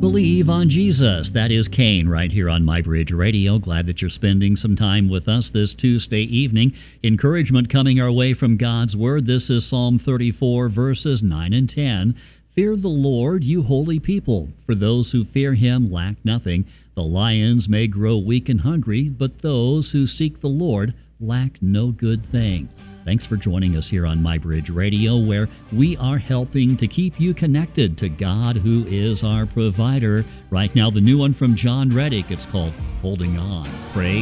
Believe on Jesus. That is Kane right here on MyBridge Radio. Glad that you're spending some time with us this Tuesday evening. Encouragement coming our way from God's Word. This is Psalm 34, verses 9 and 10. Fear the Lord, you holy people. For those who fear him lack nothing. The lions may grow weak and hungry, but those who seek the Lord lack no good thing. Thanks for joining us here on MyBridge Radio, where we are helping to keep you connected to God, who is our provider. Right now, the new one from John Reddick. It's called Holding On. Praise